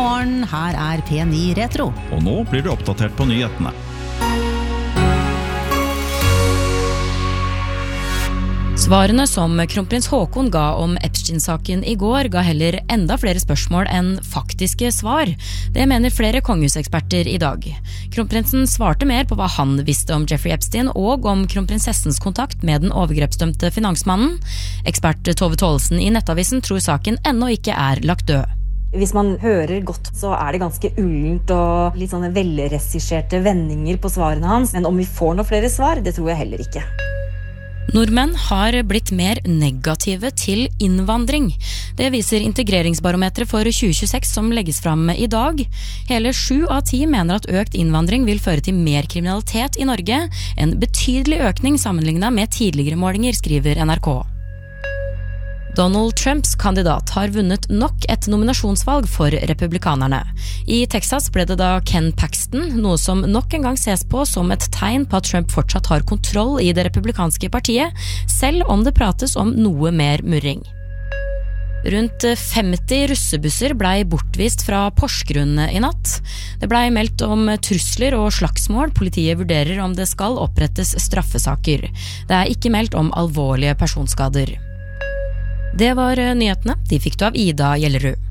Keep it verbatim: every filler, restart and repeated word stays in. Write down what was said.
morgen, her er P ni Retro. Og nå blir du oppdatert på nyhetene. Svarene som kronprins Haakon ga om Epstein-saken i går ga heller enda flere spørsmål enn faktiske svar. Det mener flere kongehuseksperter i dag. Kronprinsen svarte mer på hva han visste om Jeffrey Epstein og om kronprinsessens kontakt med den overgrepsdømte finansmannen. Ekspert Tove Tollesen i Nettavisen tror saken ennå ikke er lagt død. Hvis man hører godt, så er det ganske ullent og litt sånne velregisserte vendinger på svarene hans. Men om vi får noen flere svar, det tror jeg heller ikke. Nordmenn har blitt mer negative til innvandring. Det viser integreringsbarometeret for tjue tjueseks som legges fram i dag. Hele sju av ti mener at økt innvandring vil føre til mer kriminalitet i Norge. En betydelig økning sammenlignet med tidligere målinger, skriver N R K. Donald Trumps kandidat har vunnet nok et nominasjonsvalg for republikanerne. I Texas ble det da Ken Paxton, noe som nok en gang ses på som et tegn på at Trump fortsatt har kontroll i det republikanske partiet, selv om det prates om noe mer murring. Rundt femti russebusser blei bortvist fra Porsgrunn i natt. Det blei meldt om trusler og slagsmål. Politiet vurderer om det skal opprettes straffesaker. Det er ikke meldt om alvorlige personskader. Det var nyhetene. De fikk du av Ida Gjellerud.